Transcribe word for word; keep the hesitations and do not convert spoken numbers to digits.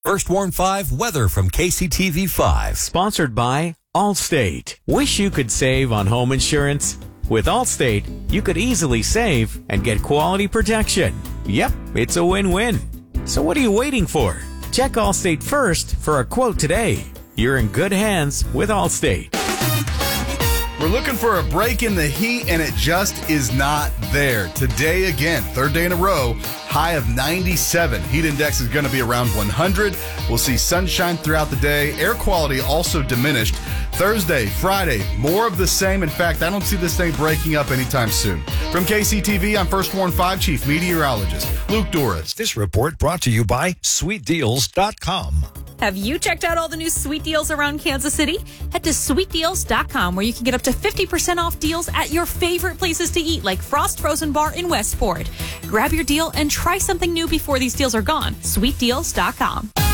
First Warn five weather from K C T V five. Sponsored by Allstate. Wish you could save on home insurance? With Allstate, you could easily save and get quality protection. Yep, it's a win-win. So what are you waiting for? Check Allstate first for a quote today. You're in good hands with Allstate. We're looking for a break in the heat, and it just is not there. Today again, third day in a row, high of ninety-seven. Heat index is going to be around one hundred. We'll see sunshine throughout the day. Air quality also diminished. Thursday, Friday, more of the same. In fact, I don't see this thing breaking up anytime soon. From K C T V, I'm First Warn five Chief Meteorologist Luke Doris. This report brought to you by sweet deals dot com. Have you checked out all the new sweet deals around Kansas City? Head to sweet deals dot com where you can get up to fifty percent off deals at your favorite places to eat like Frost Frozen Bar in Westport. Grab your deal and try something new before these deals are gone. sweet deals dot com.